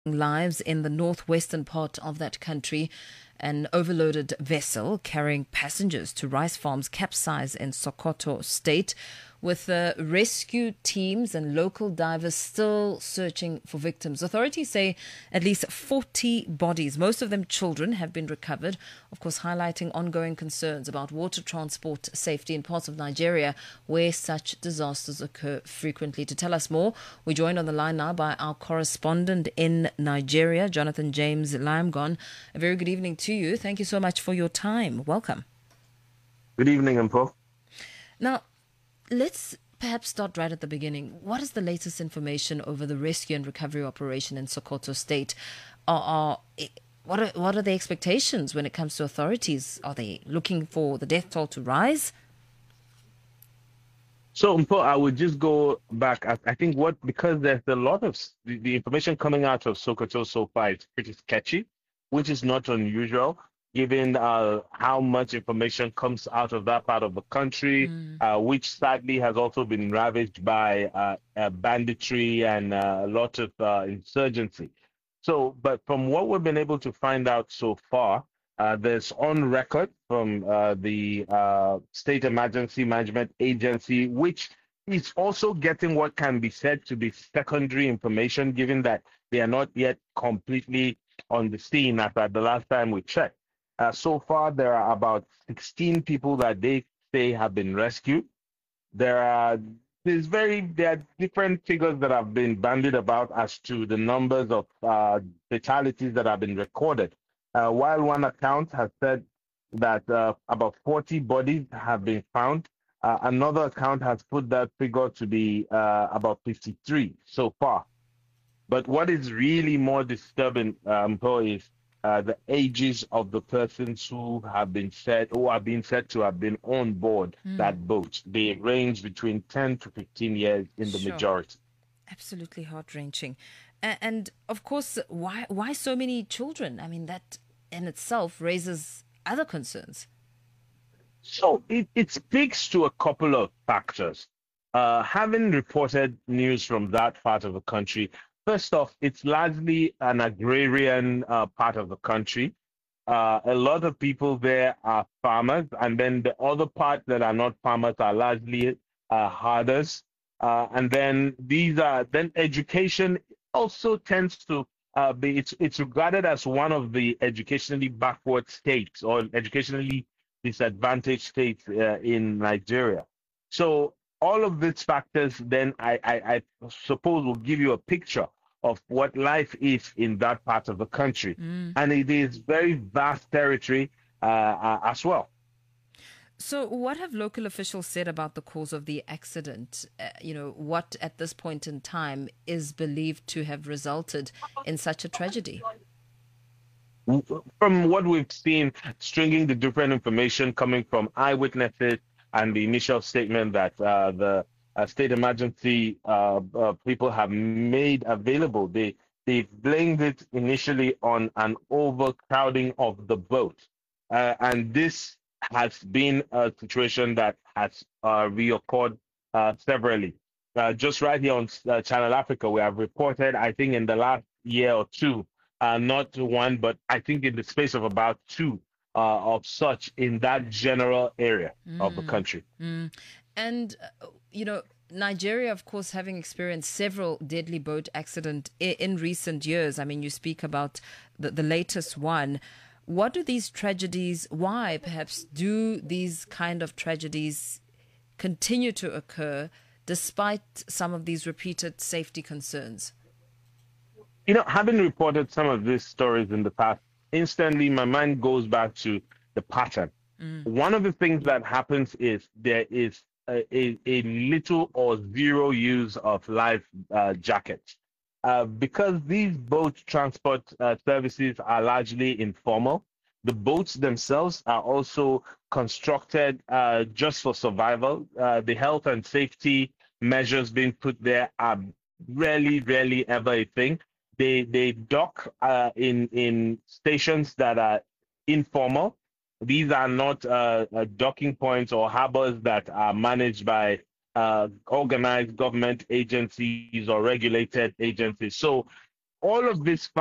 Lives in the northwestern part of that country. An overloaded vessel carrying passengers to rice farms capsized in Sokoto state, with rescue teams and local divers still searching for victims. Authorities say at least 40 bodies, most of them children, have been recovered, of course highlighting ongoing concerns about water transport safety in parts of Nigeria where such disasters occur frequently. To tell us more, we joined on the line now by our correspondent in Nigeria, Jonathan James Liamgon. A very good evening to you. Thank you so much for your time. Welcome. Good evening, Mpo. Now, let's perhaps start right at the beginning. What is the latest information over the rescue and recovery operation in Sokoto State? What are the expectations when it comes to authorities? Are they looking for the death toll to rise? So, Mpo, I would just go back. I think because there's a lot of the information coming out of Sokoto so far is pretty sketchy, which is not unusual given how much information comes out of that part of the country, which sadly has also been ravaged by banditry and a lot of insurgency. So, but from what we've been able to find out so far, there's on record from the State Emergency Management Agency, which is also getting what can be said to be secondary information, given that they are not yet completely on the scene as at the last time we checked. So far, there are about 16 people that they say have been rescued. There are different figures that have been bandied about as to the numbers of fatalities that have been recorded. While one account has said that about 40 bodies have been found, another account has put that figure to be about 53 so far. But what is really more disturbing, is the ages of the persons who have been said to have been on board that boat. They range between 10 to 15 years in the majority. Absolutely heart-wrenching. And of course, why so many children? I mean, that in itself raises other concerns. So it speaks to a couple of factors. Having reported news from that part of the country, first off, it's largely an agrarian part of the country. A lot of people there are farmers, and then the other part that are not farmers are largely herders. And then education also tends to it's regarded as one of the educationally backward states or educationally disadvantaged states in Nigeria. So all of these factors, then I suppose, will give you a picture of what life is in that part of the country. And it is very vast territory as well. So what have local officials said about the cause of the accident? What at this point in time is believed to have resulted in such a tragedy? From what we've seen, stringing the different information coming from eyewitnesses and the initial statement that the state emergency people have made available, they blamed it initially on an overcrowding of the boat. And this has been a situation that has reoccurred severally. Just right here on Channel Africa, we have reported, I think in the last year or two, not one, but I think in the space of about two of such in that general area of the country. And, Nigeria, of course, having experienced several deadly boat accidents in recent years. I mean, you speak about the latest one. What do these tragedies, why perhaps do these kind of tragedies continue to occur despite some of these repeated safety concerns? Having reported some of these stories in the past, instantly my mind goes back to the pattern. One of the things that happens is there is a little or zero use of life jackets. Because these boat transport services are largely informal, the boats themselves are also constructed just for survival. The health and safety measures being put there are rarely ever a thing. They dock in stations that are informal. These are not docking points or harbors that are managed by organized government agencies or regulated agencies. So all of this